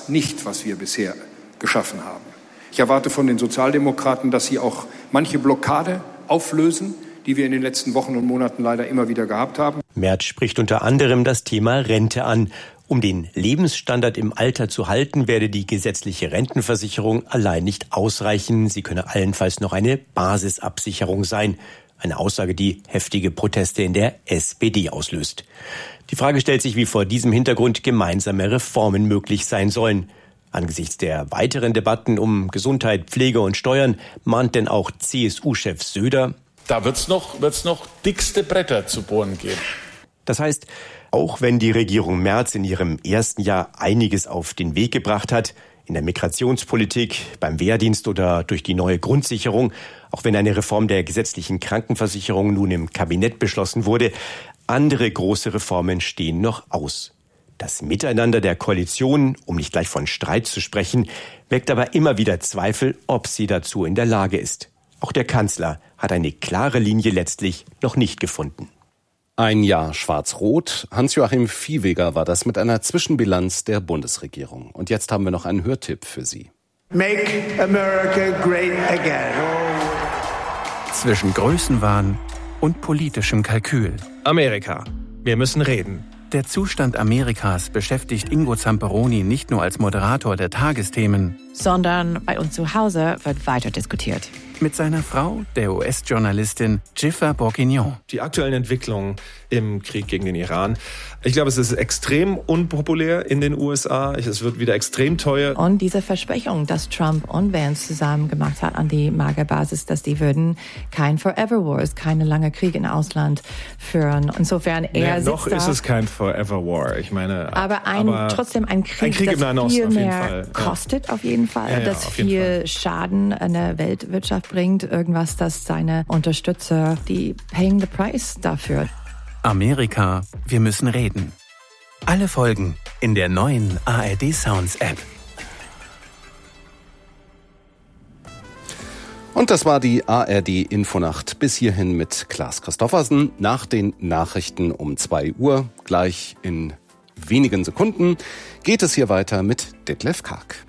das nicht, was wir bisher geschaffen haben. Ich erwarte von den Sozialdemokraten, dass sie auch manche Blockade auflösen, die wir in den letzten Wochen und Monaten leider immer wieder gehabt haben. Merz spricht unter anderem das Thema Rente an. Um den Lebensstandard im Alter zu halten, werde die gesetzliche Rentenversicherung allein nicht ausreichen. Sie könne allenfalls noch eine Basisabsicherung sein. Eine Aussage, die heftige Proteste in der SPD auslöst. Die Frage stellt sich, wie vor diesem Hintergrund gemeinsame Reformen möglich sein sollen. Angesichts der weiteren Debatten um Gesundheit, Pflege und Steuern mahnt denn auch CSU-Chef Söder: Da wird's noch dickste Bretter zu bohren geben. Das heißt, auch wenn die Regierung Merz in ihrem ersten Jahr einiges auf den Weg gebracht hat, in der Migrationspolitik, beim Wehrdienst oder durch die neue Grundsicherung, auch wenn eine Reform der gesetzlichen Krankenversicherung nun im Kabinett beschlossen wurde, andere große Reformen stehen noch aus. Das Miteinander der Koalition, um nicht gleich von Streit zu sprechen, weckt aber immer wieder Zweifel, ob sie dazu in der Lage ist. Auch der Kanzler hat eine klare Linie letztlich noch nicht gefunden. Ein Jahr schwarz-rot. Hans-Joachim Viehweger war das mit einer Zwischenbilanz der Bundesregierung. Und jetzt haben wir noch einen Hörtipp für Sie. Make America great again. Zwischen Größenwahn und politischem Kalkül. Amerika. Wir müssen reden. Der Zustand Amerikas beschäftigt Ingo Zamperoni nicht nur als Moderator der Tagesthemen, sondern bei uns zu Hause wird weiter diskutiert. Mit seiner Frau, der US-Journalistin Jennifer Bourguignon. Die aktuellen Entwicklungen im Krieg gegen den Iran. Ich glaube, es ist extrem unpopulär in den USA. Es wird wieder extrem teuer. Und diese Versprechung, dass Trump und Vance zusammen gemacht hat an die MAGA-Basis, dass die würden kein Forever Wars, keine lange Krieg im Ausland führen. Insofern noch ist es kein Forever War. Ich meine, aber trotzdem ein Krieg das viel mehr kostet auf jeden Fall, das viel Schaden an der Weltwirtschaft bringt, irgendwas, das seine Unterstützer, die paying the price dafür. Amerika, wir müssen reden. Alle Folgen in der neuen ARD Sounds App. Und das war die ARD Infonacht. Bis hierhin mit Klaas Christoffersen. Nach den Nachrichten um 2 Uhr, gleich in wenigen Sekunden, geht es hier weiter mit Detlef Karg.